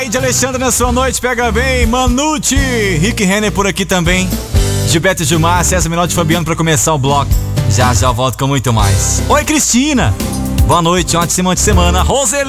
De Alexandre na sua noite, pega bem, Manute, Rick Renner por aqui também, Gilberto Gilmar, César Menotti e Fabiano pra começar o bloco. Já eu volto com muito mais. Oi, Cristina, boa noite, ótima semana. Roseli